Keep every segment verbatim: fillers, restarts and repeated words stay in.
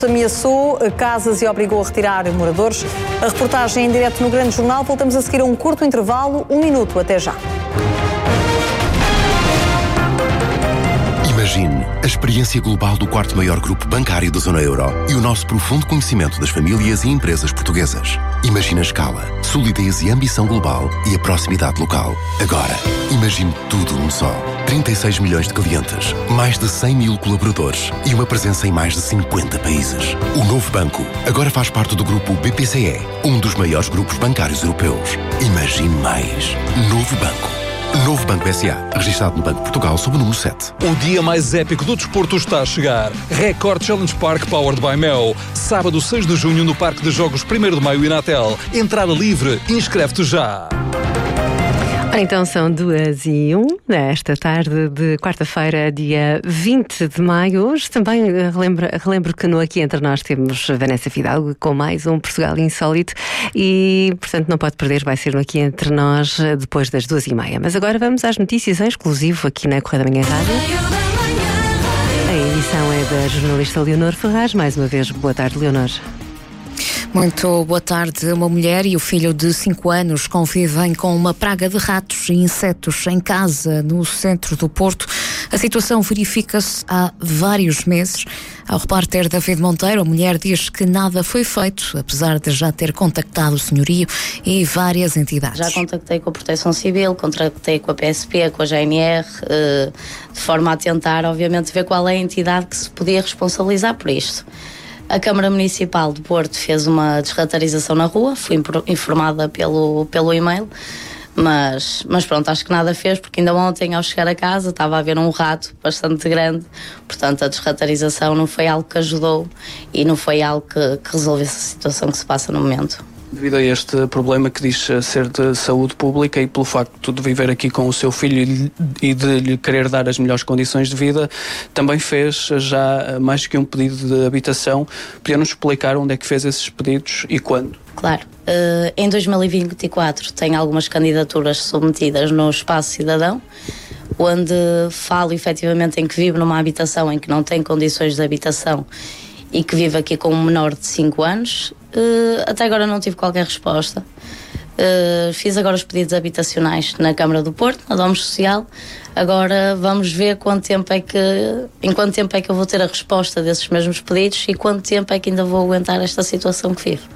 Ameaçou casas e obrigou a retirar moradores. A reportagem em direto no Grande Jornal. Voltamos a seguir a um curto intervalo, um minuto, até já. Imagine a experiência global do quarto maior grupo bancário da zona euro e o nosso profundo conhecimento das famílias e empresas portuguesas. Imagine a escala, solidez e ambição global e a proximidade local. Agora, imagine tudo num só. trinta e seis milhões de clientes, mais de cem mil colaboradores e uma presença em mais de cinquenta países. O novo banco agora faz parte do grupo B P C E, um dos maiores grupos bancários europeus. Imagine mais. Novo banco. Novo Banco S A, registado no Banco de Portugal sob o número sete. O dia mais épico do desporto está a chegar. Record Challenge Park Powered by Mel. Sábado seis de junho no Parque de Jogos primeiro de Maio e Natel. Entrada livre. Inscreve-te já. Então são duas e um, nesta tarde de quarta-feira, dia vinte de maio. Hoje também relembro, relembro que no Aqui Entre Nós temos Vanessa Fidalgo com mais um Portugal Insólito e, portanto, não pode perder, vai ser no Aqui Entre Nós depois das duas e meia. Mas agora vamos às notícias em exclusivo aqui na Correia da Manhã Rádio. A edição é da jornalista Leonor Ferraz. Mais uma vez, boa tarde, Leonor. Muito boa tarde. Uma mulher e o filho de cinco anos convivem com uma praga de ratos e insetos em casa, no centro do Porto. A situação verifica-se há vários meses. Ao repórter David Monteiro, a mulher diz que nada foi feito, apesar de já ter contactado o senhorio e várias entidades. Já contactei com a Proteção Civil, contactei com a P S P, com a G N R, de forma a tentar, obviamente, ver qual é a entidade que se podia responsabilizar por isto. A Câmara Municipal de Porto fez uma desratarização na rua, fui informada pelo, pelo e-mail, mas, mas pronto, acho que nada fez, porque ainda ontem, ao chegar a casa, estava a haver um rato bastante grande, portanto a desratarização não foi algo que ajudou e não foi algo que, que resolvesse a situação que se passa no momento. Devido a este problema que diz ser de saúde pública e pelo facto de viver aqui com o seu filho e de lhe querer dar as melhores condições de vida, também fez já mais que um pedido de habitação. Podia-nos explicar onde é que fez esses pedidos e quando? Claro. Uh, em dois mil e vinte e quatro tem algumas candidaturas submetidas no Espaço Cidadão, onde falo efetivamente em que vive numa habitação em que não tem condições de habitação e que vive aqui com um menor de cinco anos. Uh, até agora não tive qualquer resposta. Uh, fiz agora os pedidos habitacionais na Câmara do Porto, na Domus Social. Agora vamos ver quanto tempo é que, em quanto tempo é que eu vou ter a resposta desses mesmos pedidos e quanto tempo é que ainda vou aguentar esta situação que vivo.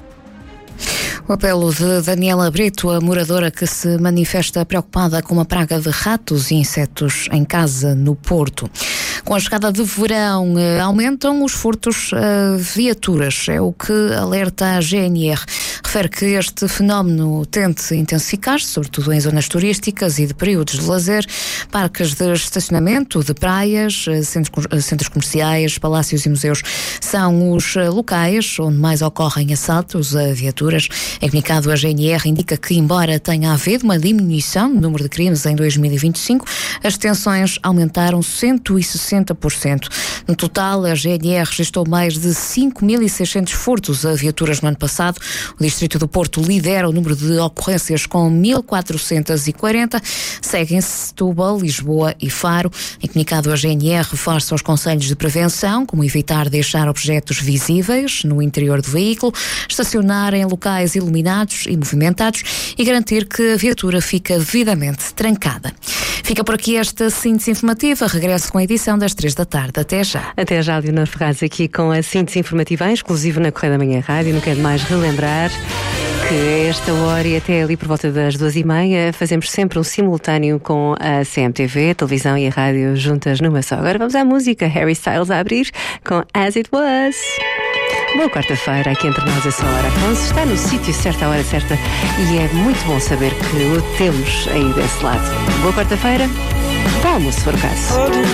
O apelo de Daniela Brito, a moradora que se manifesta preocupada com uma praga de ratos e insetos em casa no Porto. Com a chegada de verão, aumentam os furtos a viaturas, é o que alerta a G N R. Refere que este fenómeno tende a intensificar-se, sobretudo em zonas turísticas e de períodos de lazer, parques de estacionamento, de praias, centros, centros comerciais, palácios e museus são os locais onde mais ocorrem assaltos a viaturas. Em comunicado, a G N R indica que, embora tenha havido uma diminuição no número de crimes em dois mil e vinte e cinco, as detenções aumentaram cento e sessenta por cento. No total, a G N R registrou mais de cinco mil e seiscentos furtos a viaturas no ano passado. O Distrito do Porto lidera o número de ocorrências com mil quatrocentos e quarenta. Seguem-se Setúbal, Lisboa e Faro. Em comunicado, a G N R reforça os conselhos de prevenção, como evitar deixar objetos visíveis no interior do veículo, estacionar em locais iluminados e movimentados e garantir que a viatura fica devidamente trancada. Fica por aqui esta síntese informativa. Regresso com a edição das três da tarde. Até já. Até já, Leonor Ferraz, aqui com a síntese informativa exclusiva na Correia da Manhã Rádio. Não quero mais relembrar que a esta hora e até ali por volta das duas e meia fazemos sempre um simultâneo com a C M T V, a televisão e a rádio juntas numa só. Agora vamos à música. Harry Styles a abrir com As It Was. Boa quarta-feira, aqui entre nós essa hora. Afonso está no sítio certo, à hora certa, e é muito bom saber que o temos aí desse lado. Boa quarta-feira, bom almoço se for o caso.